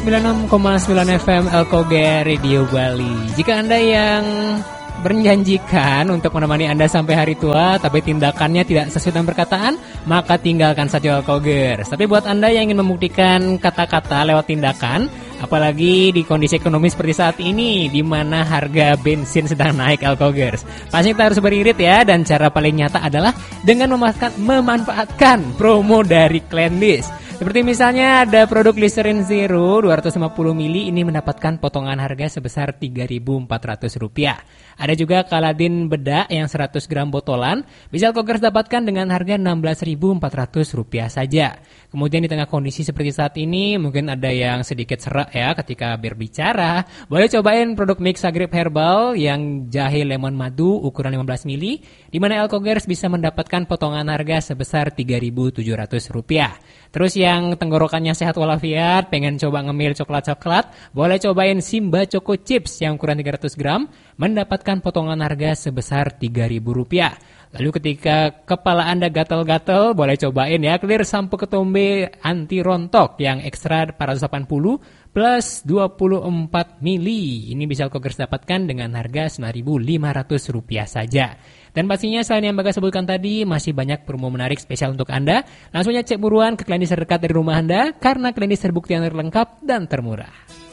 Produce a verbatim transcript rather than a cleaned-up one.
sembilan puluh enam koma sembilan F M Elkoger Radio Bali. Jika Anda yang berjanjikan untuk menemani Anda sampai hari tua, tapi tindakannya tidak sesuai dengan perkataan, maka tinggalkan saja Elkoger. Tapi buat Anda yang ingin membuktikan kata-kata lewat tindakan, apalagi di kondisi ekonomi seperti saat ini, di mana harga bensin sedang naik Elkogers, pasti kita harus beririt ya. Dan cara paling nyata adalah dengan memanfaatkan, memanfaatkan promo dari Cleanlist. Seperti misalnya ada produk Listerin Zero dua ratus lima puluh mililiter, ini mendapatkan potongan harga sebesar tiga ribu empat ratus rupiah. Ada juga Kaladin bedak yang seratus gram botolan, bisa Elkogers dapatkan dengan harga enam belas ribu empat ratus rupiah saja. Kemudian di tengah kondisi seperti saat ini, mungkin ada yang sedikit serak ya ketika berbicara, boleh cobain produk Mix Agrip Herbal yang jahe lemon madu ukuran lima belas mililiter, di mana Elkogers bisa mendapatkan potongan harga sebesar tiga ribu tujuh ratus rupiah. Terus yang tenggorokannya sehat walafiat, pengen coba ngemil coklat-coklat, boleh cobain Simba Choco Chips yang ukuran tiga ratus gram, mendapatkan potongan harga sebesar tiga ribu rupiah. Lalu ketika kepala Anda gatal-gatal, boleh cobain ya Clear Sampo Ketombe Anti Rontok yang ekstra empat ratus delapan puluh plus dua puluh empat mililiter. Ini bisa Elkogers dapatkan dengan harga sembilan ribu lima ratus rupiah saja. Dan pastinya selain yang Bagas sebutkan tadi, masih banyak promo menarik spesial untuk Anda. Langsung aja cek buruan ke Cleanlist terdekat dari rumah Anda, karena Cleanlist terbukti yang terlengkap dan termurah.